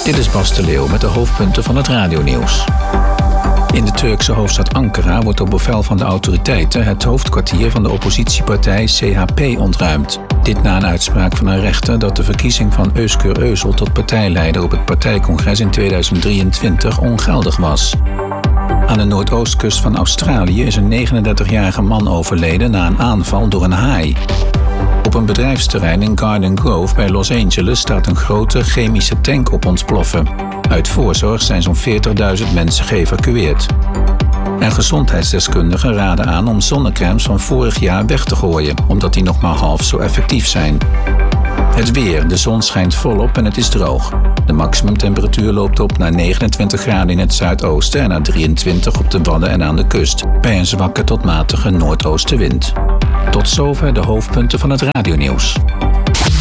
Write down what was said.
Dit is Bas de Leeuw met de hoofdpunten van het radionieuws. In de Turkse hoofdstad Ankara wordt op bevel van de autoriteiten het hoofdkwartier van de oppositiepartij CHP ontruimd. Dit na een uitspraak van een rechter dat de verkiezing van Özgür Özel tot partijleider op het partijcongres in 2023 ongeldig was. Aan de noordoostkust van Australië is een 39-jarige man overleden na een aanval door een haai. Op een bedrijfsterrein in Garden Grove bij Los Angeles staat een grote chemische tank op ontploffen. Uit voorzorg zijn zo'n 40.000 mensen geëvacueerd. En gezondheidsdeskundigen raden aan om zonnecrèmes van vorig jaar weg te gooien, omdat die nog maar half zo effectief zijn. Het weer, de zon schijnt volop en het is droog. De maximumtemperatuur loopt op naar 29 graden in het zuidoosten en naar 23 op de Wadden en aan de kust, bij een zwakke tot matige noordoostenwind. Tot zover de hoofdpunten van het radionieuws.